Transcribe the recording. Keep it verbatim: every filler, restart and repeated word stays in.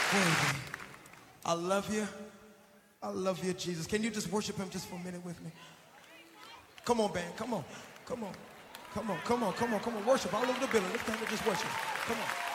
Baby, I love you. I love you, Jesus. Can you just worship him just for a minute with me? Come on, band. Come on. Come on. Come on. Come on. Come on. Come on. Worship all over the building. Let's just worship. Come on.